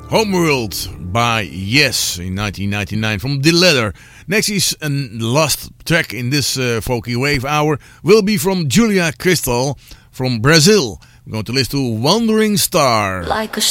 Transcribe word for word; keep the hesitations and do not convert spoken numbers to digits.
Homeworld by Yes in nineteen ninety-nine from The Letter. Next is a last track in this uh, Folky Wave hour will be from Julia Crystal from Brazil. We're going to listen to Wandering Star. Like a